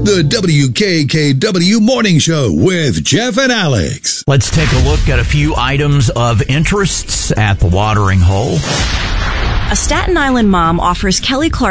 The WKKW Morning Show with Jeff and Alex. Let's take a look at a few items of interests at the watering hole. A Staten Island mom offers Kelly Clarkson